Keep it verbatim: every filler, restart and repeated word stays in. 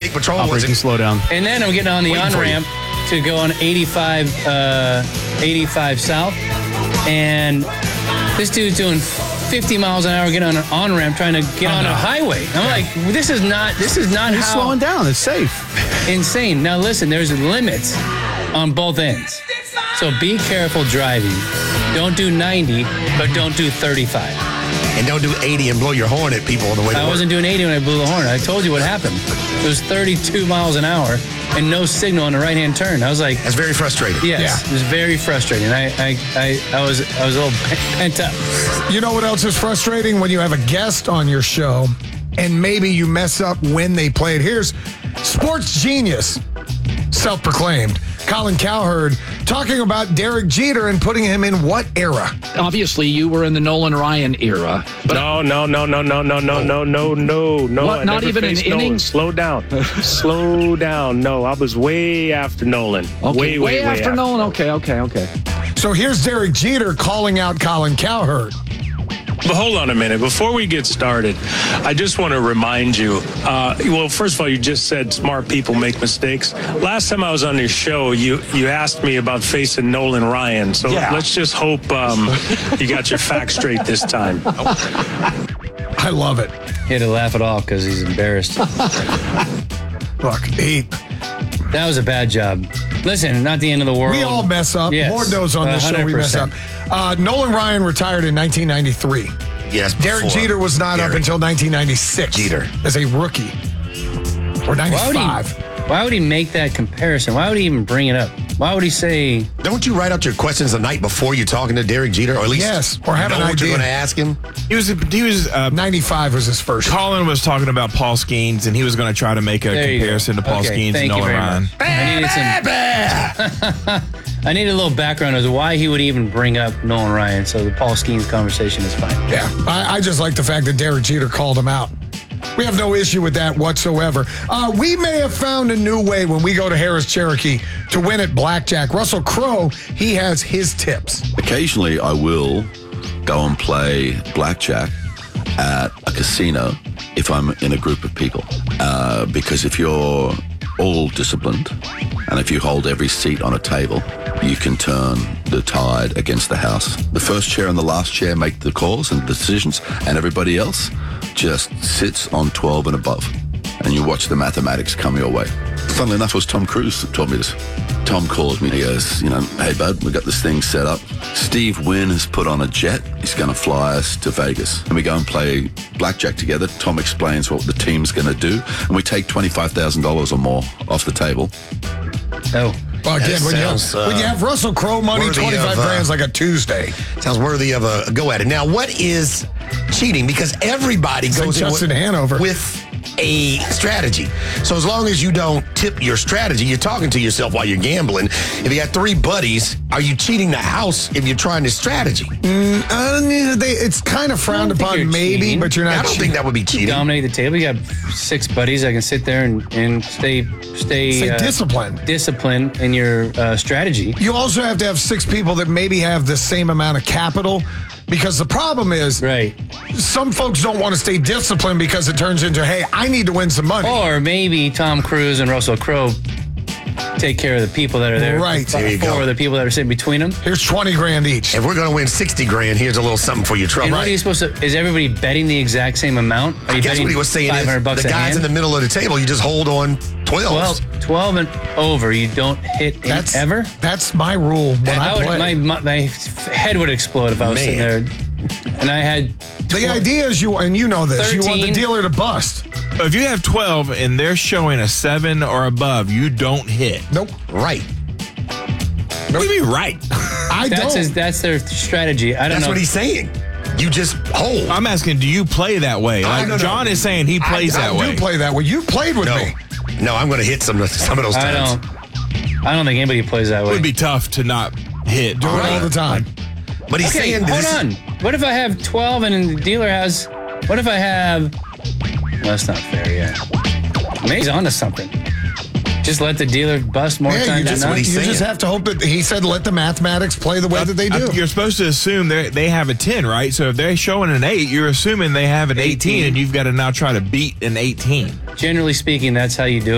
State Patrol Operator, was you can slow down. And then I'm getting on the Waiting for on-ramp to go on eighty-five, uh, eighty-five South. And this dude's doing fifty miles an hour getting on an on-ramp trying to get Oh, on no. a highway. I'm Yeah. like, this is not, this is not He's how slowing down. It's safe. insane. Now listen, there's limits on both ends. So be careful driving. Don't do ninety, but don't do thirty-five. And don't do eighty and blow your horn at people on the way to I work. wasn't doing eighty when I blew the horn. I told you what happened. It was thirty-two miles an hour and no signal on the right-hand turn. I was like, That's very frustrating. yes, Yeah. it was very frustrating. I, I, I, I was, I was a little pent up. You know what else is frustrating? When you have a guest on your show and maybe you mess up when they play it. Here's sports genius, self-proclaimed, Colin Cowherd, talking about Derek Jeter and putting him in what era? Obviously, you were in the Nolan Ryan era. But No, no, no, no, no, no, no, no, no, no, no. What, I not never even in faced Nolan. innings? Slow down. Slow down. No, I was way after Nolan. okay, Way, way, way after Nolan. Okay, okay, okay. So here's Derek Jeter calling out Colin Cowherd. But hold on a minute. Before we get started, I just want to remind you. Uh, well, first of all, you just said smart people make mistakes. Last time I was on your show, you, you asked me about facing Nolan Ryan. So Yeah. let's just hope um, you got your facts straight this time. I love it. He had to laugh it off because he's embarrassed. Look, he, That was a bad job. Listen, not the end of the world. we all mess up. Yes, Lord knows on this show we mess up. one hundred percent. Uh, Nolan Ryan retired in nineteen ninety-three. Yes, Derek before Jeter was not up Derek. until nineteen ninety-six. Jeter. As a rookie. Or Why would, ninety-five. he, why would he make that comparison? Why would he even bring it up? Why would he say, Don't you write out your questions the night before you're talking to Derek Jeter, or at least Yes, or have know an what idea. you're going to ask him? He was he was uh, ninety-five was his first. Colin was talking about Paul Skeens, and he was going to try to make a There you comparison go. to Paul Okay, Skeens and thank you Nolan very Ryan. much. I needed some. I needed a little background as to why he would even bring up Nolan Ryan. So the Paul Skeens conversation is fine. Yeah, I, I just like the fact that Derek Jeter called him out. We have no issue with that whatsoever. Uh, we may have found a new way when we go to Harris Cherokee to win at blackjack. Russell Crowe, he has his tips. Occasionally, I will go and play blackjack at a casino if I'm in a group of people. Uh, because if you're all disciplined and if you hold every seat on a table, you can turn the tide against the house. The first chair and the last chair make the calls and the decisions, and everybody else just sits on twelve and above. And you watch the mathematics come your way. Funnily enough, it was Tom Cruise that told me this. Tom calls me. He goes, you know, hey, bud, we got this thing set up. Steve Wynn has put on a jet. He's going to fly us to Vegas. And we go and play blackjack together. Tom explains what the team's going to do. And we take twenty-five thousand dollars or more off the table. Oh. Well, again, That when you, sounds, have, when you uh, have Russell Crowe money, worthy twenty-five of, uh, grand's like a Tuesday. Sounds worthy of a, a go at it. Now, what is cheating? Because everybody It's goes like in Justin with, Hanover. with a strategy. So as long as you don't tip your strategy, you're talking to yourself while you're gambling. If you got three buddies, are you cheating the house if you're trying this strategy? Mm, uh, they, it's kind of frowned I don't think upon, you're maybe, cheating. but you're not I don't cheating. think that would be cheating. Dominate the table. You got six buddies that can sit there and, and stay stay, Stay uh, disciplined. disciplined in your uh, strategy. You also have to have six people that maybe have the same amount of capital, because the problem is Right. some folks don't want to stay disciplined because it turns into, hey, I need to win some money. Or maybe Tom Cruise and Russell Crowe take care of the people that are there. Right. There you go. Or the people that are sitting between them. Here's twenty grand each. If we're going to win sixty grand, here's a little something for your trouble. And what are you supposed to? Is everybody betting the exact same amount? Are you I guess betting what he was saying five hundred is bucks the a guys hand? in the middle of the table, you just hold on twelve. Well, twelve and over, you don't hit any- That's ever. That's my rule when I, I would, play. my, my my head would explode if I was Man. sitting there, and I had. the idea is you, and you know this, you want the thirteen dealer to bust. If you have twelve and they're showing a seven or above, you don't hit. Nope. Right. What do you mean right? I That's don't. his, that's their strategy. I don't That's know. what he's saying. You just hold. I'm asking, do you play that way? I Like don't know. John is saying he plays I, that I way. do play that way. You played with no. me. No, I'm going to hit some, some of those I times. don't. I don't think anybody plays that It way. would be tough to not hit. Do it all the time. But he's Okay, saying hold this. on. What if I have twelve and the dealer has? What if I have? Well, that's not fair. Yeah, maybe he's onto something. Just let the dealer bust more Yeah, times you than just, not. what he's you just saying. have to hope that he said let the mathematics play the way that they do. Uh, You're supposed to assume they they have a ten, right? So if they're showing an eight, you're assuming they have an eighteen, eighteen. and you've got to now try to beat an eighteen. Generally speaking, that's how you do it.